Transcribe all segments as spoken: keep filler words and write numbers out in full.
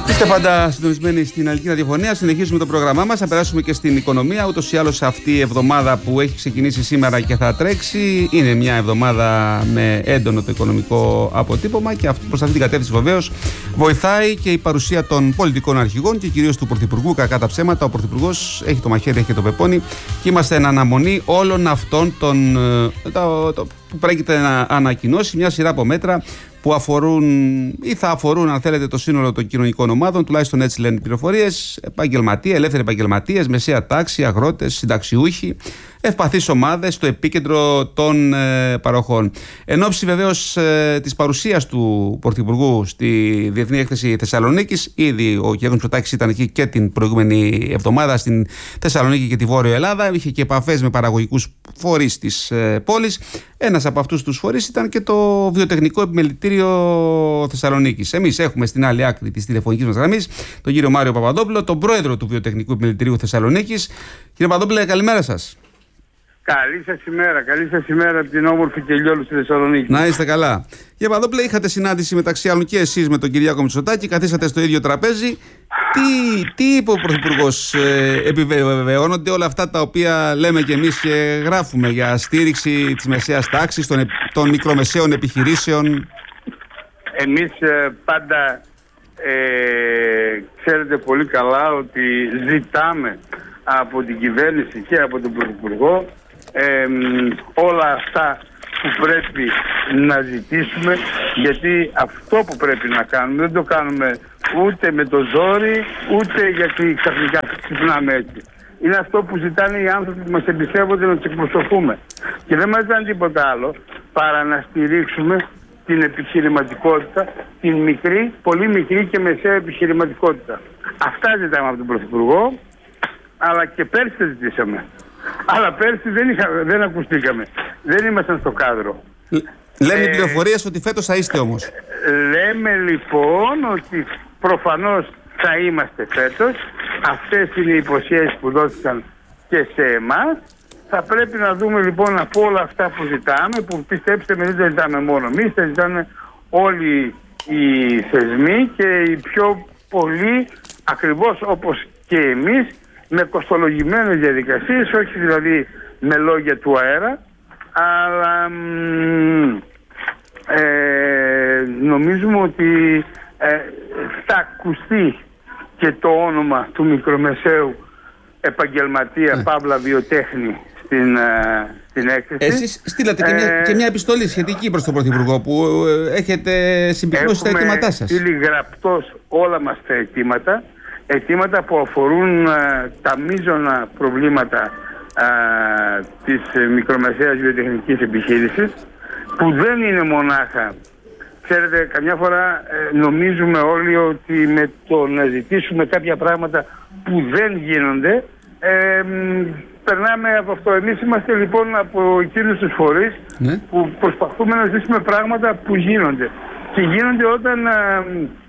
Είστε πάντα συντονισμένοι στην Ελληνική Ραδιοφωνία. Συνεχίζουμε το πρόγραμμά μας. Θα περάσουμε και στην οικονομία. Ούτως ή άλλως, αυτή η εβδομάδα που έχει ξεκινήσει σήμερα και θα τρέξει είναι μια εβδομάδα με έντονο το οικονομικό αποτύπωμα και προς αυτή την κατεύθυνση βεβαίως βοηθάει και η παρουσία των πολιτικών αρχηγών και κυρίως του Πρωθυπουργού. Κακά τα ψέματα, ο Πρωθυπουργός έχει το μαχαίρι, έχει το πεπόνι και είμαστε εν αναμονή όλων αυτών των, το, το, που πρόκειται να ανακοινώσει μια σειρά από μέτρα που αφορούν ή θα αφορούν, αν θέλετε, το σύνολο των κοινωνικών ομάδων, τουλάχιστον έτσι λένε οι πληροφορίες, επαγγελματίες, ελεύθεροι επαγγελματίες, μεσαία τάξη, αγρότες, συνταξιούχοι, ευπαθείς ομάδες στο επίκεντρο των ε, παροχών. Εν ώψη βεβαίως ε, της παρουσίας του Πρωθυπουργού στη Διεθνή Έκθεση Θεσσαλονίκης, ήδη ο κ. Μητσοτάκης ήταν εκεί και την προηγούμενη εβδομάδα στην Θεσσαλονίκη και τη Βόρεια Ελλάδα, είχε και επαφές με παραγωγικούς φορείς της ε, πόλης. Ένας από αυτούς τους φορείς ήταν και το Βιοτεχνικό Επιμελητήριο Θεσσαλονίκης. Εμείς έχουμε στην άλλη άκρη της τηλεφωνικής μας γραμμής τον κύριο Μάριο Παπαδόπουλο, τον πρόεδρο του Βιοτεχνικού Επιμελητηρίου Θεσσαλονίκης. Κύριε Παπαδόπουλε, καλημέρα σας. Καλή σας ημέρα, καλή σας ημέρα από την όμορφη Κελιόλου στη Θεσσαλονίκη. Να είστε καλά. Κύριε Παπαδόπουλε, είχατε συνάντηση μεταξύ άλλων και εσείς με τον Κυριάκο Μητσοτάκη, καθίσατε στο ίδιο τραπέζι. Τι, τι είπε ο Πρωθυπουργός, ε, επιβεβαιώνονται όλα αυτά τα οποία λέμε και εμείς και γράφουμε για στήριξη της μεσαίας τάξης, των, των μικρομεσαίων επιχειρήσεων? Εμείς ε, πάντα ε, ξέρετε πολύ καλά ότι ζητάμε από την κυβέρνηση και από τον Πρωθυπουργό ε, όλα αυτά που πρέπει να ζητήσουμε, γιατί αυτό που πρέπει να κάνουμε δεν το κάνουμε ούτε με το ζόρι, ούτε γιατί ξαφνικά ξυπνάμε έτσι. Είναι αυτό που ζητάνε οι άνθρωποι που μας εμπιστεύονται να τους εκπροσωπούμε. Και δεν μας ζητάνε τίποτα άλλο παρά να στηρίξουμε την επιχειρηματικότητα, την μικρή, πολύ μικρή και μεσαία επιχειρηματικότητα. Αυτά ζητάμε από τον Πρωθυπουργό, αλλά και πέρσι τα ζητήσαμε. Αλλά πέρσι δεν, είχα, δεν ακουστήκαμε. Δεν ήμασταν στο κάδρο. Λένε οι πληροφορίες ότι φέτος θα είστε όμως. Λέμε λοιπόν ότι προφανώς θα είμαστε φέτος. Αυτές είναι οι υποσχέσεις που δόθηκαν και σε εμάς. Θα πρέπει να δούμε λοιπόν από όλα αυτά που ζητάμε, που πιστέψτε με δεν τα ζητάμε μόνο εμείς, τα ζητάνε όλοι οι θεσμοί και οι πιο πολλοί, ακριβώς όπως και εμείς, με κοστολογημένες διαδικασίες, όχι δηλαδή με λόγια του αέρα, αλλά μ, ε, νομίζουμε ότι ε, θα ακουστεί και το όνομα του μικρομεσαίου επαγγελματία, mm. παύλα βιοτέχνη στην, uh, στην έκθεση. Εσείς στείλατε ε, και, μια, και μια επιστολή σχετική προς τον Πρωθυπουργό που ε, έχετε συμπυκνώσει τα αιτήματά σας. Έχουμε στείλει γραπτός όλα μας τα αιτήματα, αιτήματα που αφορούν uh, τα μείζωνα προβλήματα uh, της uh, μικρομεσαίας βιοτεχνικής επιχείρησης, που δεν είναι μονάχα. Ξέρετε, καμιά φορά ε, νομίζουμε όλοι ότι με το να ζητήσουμε κάποια πράγματα που δεν γίνονται, ε, περνάμε από αυτό. Εμείς είμαστε λοιπόν από εκείνους τους φορείς ναι. που προσπαθούμε να ζητήσουμε πράγματα που γίνονται. Και γίνονται όταν ε,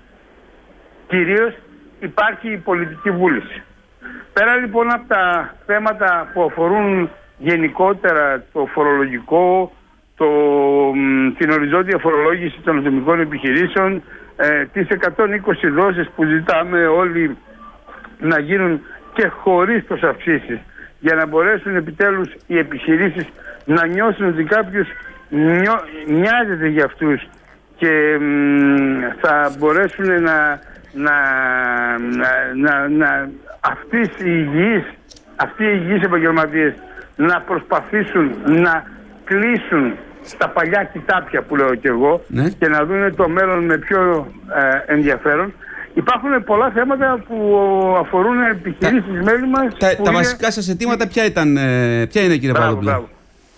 κυρίως υπάρχει η πολιτική βούληση. Πέρα λοιπόν από τα θέματα που αφορούν γενικότερα το φορολογικό, το, την οριζόντια φορολόγηση των ατομικών επιχειρήσεων, ε, τις εκατόν είκοσι δόσεις που ζητάμε όλοι να γίνουν και χωρίς προσαυξήσεις, για να μπορέσουν επιτέλους οι επιχειρήσεις να νιώσουν ότι κάποιος νιώ, νοιάζεται για αυτούς και μ, θα μπορέσουν να, να, να, να, να αυτοί οι υγιείς, αυτοί οι υγιείς επαγγελματίες να προσπαθήσουν να κλείσουν στα παλιά κοιτάπια που λέω και εγώ, ναι. και να δουν το μέλλον με πιο ε, ενδιαφέρον. Υπάρχουν πολλά θέματα που αφορούν επιχειρήσεις μέλη μας. Τα, τα είναι... βασικά σας αιτήματα ποια, ήταν, ποια είναι, κύριε Παπαδόπουλε? Ε,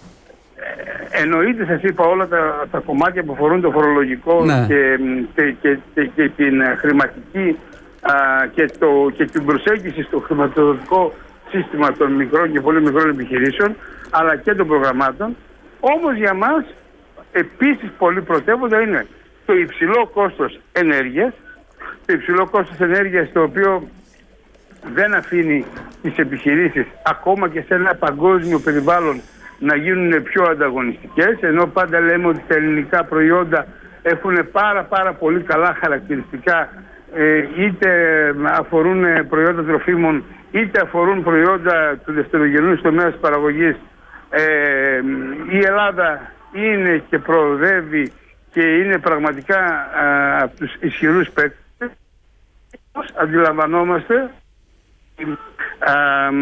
εννοείται, σας είπα, όλα τα, τα κομμάτια που αφορούν το φορολογικό, ναι. και, και, και, και, και την χρηματική α, και, το, και την προσέγγιση στο χρηματοδοτικό σύστημα των μικρών και πολύ μικρών επιχειρήσεων, αλλά και των προγραμμάτων. Όμως για μας επίσης πολύ πρωτεύοντα είναι το υψηλό κόστος ενέργειας, το υψηλό κόστος ενέργειας το οποίο δεν αφήνει τις επιχειρήσεις ακόμα και σε ένα παγκόσμιο περιβάλλον να γίνουν πιο ανταγωνιστικές, ενώ πάντα λέμε ότι τα ελληνικά προϊόντα έχουν πάρα πάρα πολύ καλά χαρακτηριστικά είτε αφορούν προϊόντα τροφίμων, είτε αφορούν προϊόντα του δευτερογενούς τομέα της παραγωγής. Ε, η Ελλάδα είναι και προοδεύει και είναι πραγματικά α, από τους ισχυρούς παίκτες. Αντιλαμβανόμαστε α,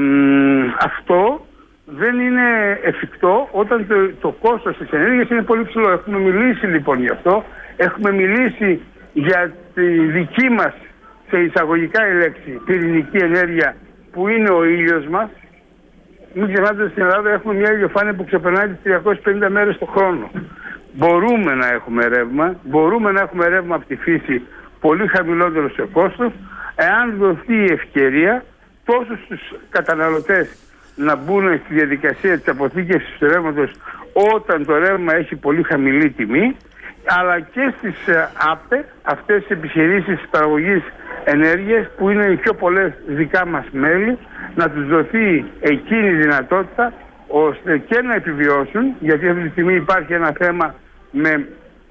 αυτό δεν είναι εφικτό όταν το, το κόστος της ενέργειας είναι πολύ ψηλό. Έχουμε μιλήσει λοιπόν γι' αυτό. Έχουμε μιλήσει για τη δική μας, σε εισαγωγικά η λέξη, πυρηνική ενέργεια που είναι ο ήλιος μας. Μην ξεχνάτε ότι στην Ελλάδα έχουμε μια ηλιοφάνεια που ξεπερνάει τις τριακόσιες πενήντα μέρες το χρόνο. Μπορούμε να έχουμε ρεύμα, μπορούμε να έχουμε ρεύμα από τη φύση πολύ χαμηλότερο σε κόστος, εάν δοθεί η ευκαιρία τόσο στους καταναλωτές να μπουν στη διαδικασία της αποθήκευσης του ρεύματος όταν το ρεύμα έχει πολύ χαμηλή τιμή, αλλά και στις ΑΠΕ, αυτές τις επιχειρήσεις παραγωγής ενέργειας που είναι οι πιο πολλές δικά μας μέλη, να τους δοθεί εκείνη η δυνατότητα ώστε και να επιβιώσουν, γιατί αυτή τη στιγμή υπάρχει ένα θέμα με,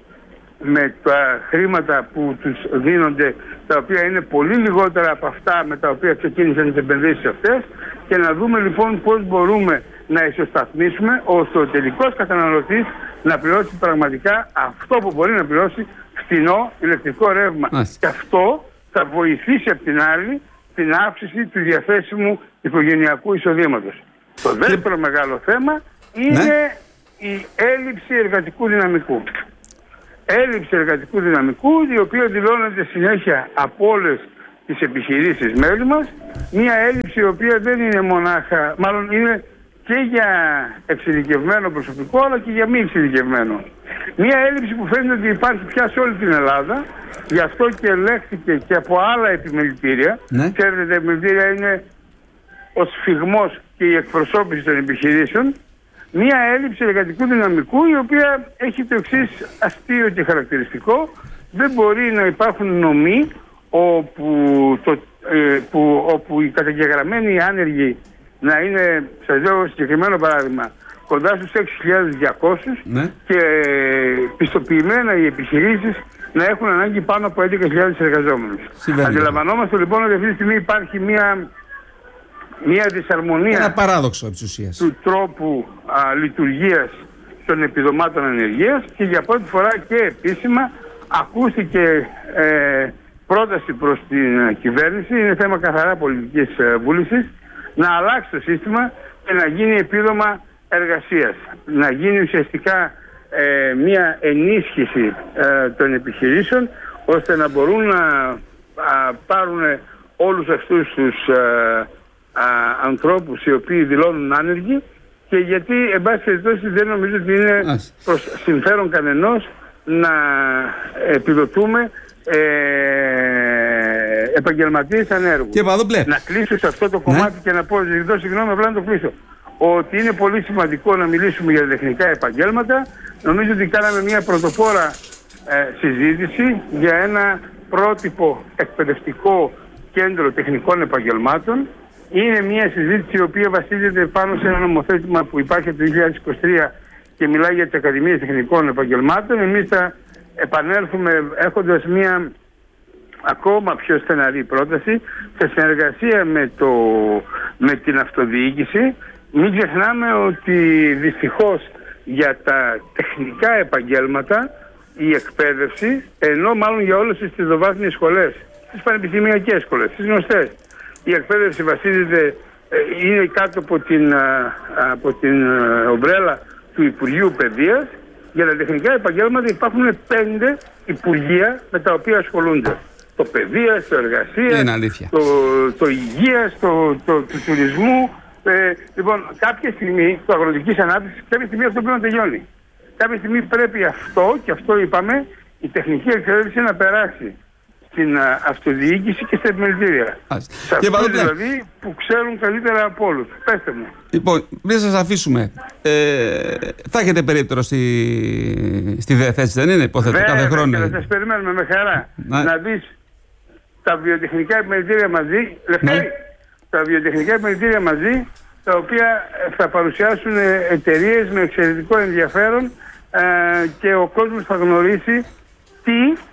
με τα χρήματα που τους δίνονται, τα οποία είναι πολύ λιγότερα από αυτά με τα οποία ξεκίνησαν τις επενδύσεις αυτές, και να δούμε λοιπόν πώς μπορούμε να ισοσταθμίσουμε ώστε ο τελικός καταναλωτής να πληρώσει πραγματικά αυτό που μπορεί να πληρώσει, φθηνό ηλεκτρικό ρεύμα. Άς. Και αυτό θα βοηθήσει απ' την άλλη την αύξηση του διαθέσιμου οικογενειακού εισοδήματος. Το δεύτερο και... μεγάλο θέμα είναι ναι. η έλλειψη εργατικού δυναμικού. Έλλειψη εργατικού δυναμικού, η οποία δηλώνεται συνέχεια από όλες τις επιχειρήσεις μέλη μας. Μια έλλειψη η οποία δεν είναι μονάχα, μάλλον είναι και για εξειδικευμένο προσωπικό, αλλά και για μη εξειδικευμένο. Μια έλλειψη που φαίνεται ότι υπάρχει πια σε όλη την Ελλάδα, γι' αυτό και ελέγχθηκε και από άλλα επιμελητήρια. Ναι. Ξέρετε, τα επιμελητήρια είναι ο σφιγμός και η εκπροσώπηση των επιχειρήσεων. Μια έλλειψη εργατικού δυναμικού, η οποία έχει το εξής αστείο και χαρακτηριστικό. Δεν μπορεί να υπάρχουν νομοί όπου, το, ε, που, όπου οι καταγεγραμμένοι άνεργοι να είναι, σας λέω συγκεκριμένο παράδειγμα, κοντά στους έξι χιλιάδες διακόσιους, ναι. και πιστοποιημένα οι επιχειρήσεις να έχουν ανάγκη πάνω από έντεκα χιλιάδες εργαζόμενους. Αντιλαμβανόμαστε λοιπόν ότι αυτή τη στιγμή υπάρχει μια, μια δυσαρμονία, ένα παράδοξο επί της ουσίας, του τρόπου α, λειτουργίας των επιδομάτων ανεργίας, και για πρώτη φορά και επίσημα ακούστηκε ε, πρόταση προς την κυβέρνηση, είναι θέμα καθαρά πολιτικής ε, βούλησης, να αλλάξει το σύστημα και να γίνει επίδομα εργασίας. Να γίνει ουσιαστικά ε, μια ενίσχυση ε, των επιχειρήσεων, ώστε να μπορούν να α, πάρουν όλους αυτούς τους α, α, ανθρώπους οι οποίοι δηλώνουν άνεργοι, και γιατί εν πάση περιπτώσει δεν νομίζω ότι είναι προς συμφέρον κανενός να επιδοτούμε ε, επαγγελματίες ανέργους. Να κλείσω σε αυτό το κομμάτι, ναι. και να πω, ζητώ συγγνώμη, απλά να το κλείσω, ότι είναι πολύ σημαντικό να μιλήσουμε για τεχνικά επαγγέλματα. Νομίζω ότι κάναμε μια πρωτοπόρα ε, συζήτηση για ένα πρότυπο εκπαιδευτικό κέντρο τεχνικών επαγγελμάτων. Είναι μια συζήτηση η οποία βασίζεται πάνω σε ένα νομοθέτημα που υπάρχει από το δύο χιλιάδες είκοσι τρία και μιλάει για τις Ακαδημίες Τεχνικών Επαγγελμάτων. Εμείς θα επανέλθουμε έχοντας μια ακόμα πιο στεναρή πρόταση σε συνεργασία με, το, με την αυτοδιοίκηση. Μην ξεχνάμε ότι δυστυχώς για τα τεχνικά επαγγέλματα η εκπαίδευση, ενώ μάλλον για όλες τις τριτοβάθμιες σχολές, τις πανεπιστημιακές σχολές, τις γνωστές, η εκπαίδευση βασίζεται, είναι κάτω από την, από την ομπρέλα του Υπουργείου Παιδείας. Για τα τεχνικά επαγγέλματα υπάρχουν πέντε υπουργεία με τα οποία ασχολούνται. Το παιδείας, το εργασίας, το, το υγείας, το, το, το, του τουρισμού. Ε, λοιπόν, κάποια στιγμή, το αγροτικής ανάπτυξης, κάποια στιγμή αυτό πρέπει να τελειώνει. Κάποια στιγμή πρέπει αυτό, και αυτό είπαμε, η τεχνική εκπαίδευση να περάσει στην uh, αυτοδιοίκηση και στα επιμελητήρια. Σε αυτούς δηλαδή που ξέρουν καλύτερα από όλους. Πέστε μου. Λοιπόν, πριν σας αφήσουμε, ε, θα έχετε περίπτωση στη, στη ΔΕΘ, έτσι δεν είναι, υποθέτω, κάθε χρόνο? Θα σας περιμένουμε με χαρά. Να, να δεις τα βιοτεχνικά επιμελητήρια μαζί, Λευτέρη, ναι. τα βιοτεχνικά επιμελητήρια μαζί, τα οποία θα παρουσιάσουν εταιρείες με εξαιρετικό ενδιαφέρον, ε, και ο κόσμος θα γνωρίσει τι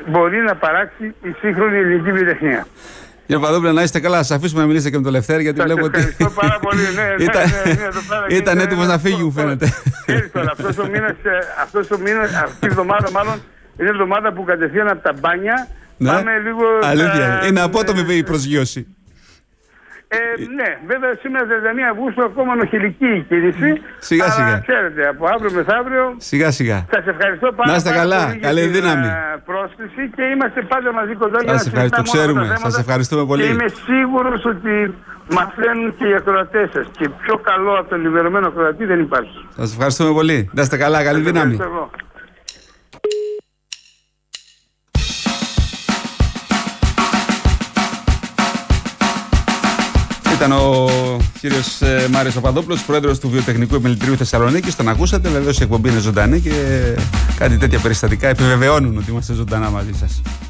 μπορεί να παράξει η σύγχρονη ελληνική βιοτεχνία. Κύριε Παπαδόπουλε, να είστε καλά. Σας αφήσουμε να μιλήσετε και με τον Λευτέρη, γιατί Σας βλέπω ότι. Ευχαριστώ πάρα πολύ. Ναι, ήταν ναι, ναι, ναι, ήταν έτοιμος να φύγει, μου φαίνεται. Αυτός ο μήνας, αυτός ο μήνας, αυτή η εβδομάδα μάλλον είναι η εβδομάδα που κατευθείαν από τα μπάνια. Ναι. Πάμε λίγο. Αλήθεια. Τα... Είναι απότομη η προσγείωση. Ε, ναι, βέβαια σήμερα τριάντα μία Αυγούστου ακόμα νοχηλική η κίνηση. Σιγά σιγά. Αλλά ξέρετε, από αύριο μεθαύριο. Σιγά σιγά. Σας ευχαριστώ πάρα, να είστε πάρα καλά. πολύ Καλή για δύναμη. την πρόσκληση και είμαστε πάντα μαζί κοντά για να συζητάμε όλα ξέρουμε. Τα Σας ευχαριστούμε πολύ. Και είμαι σίγουρος ότι μαθαίνουν και οι ακροατές σας. Και πιο καλό από τον ενημερωμένο ακροατή δεν υπάρχει. Σας ευχαριστούμε πολύ. Να είστε καλά. Καλή δύναμη. Ήταν ο κύριος Μάριος Παπαδόπουλος, πρόεδρος του Βιοτεχνικού Επιμελητηρίου Θεσσαλονίκης. Τον ακούσατε, βεβαίως η εκπομπή είναι ζωντανή και κάτι τέτοια περιστατικά επιβεβαιώνουν ότι είμαστε ζωντανά μαζί σας.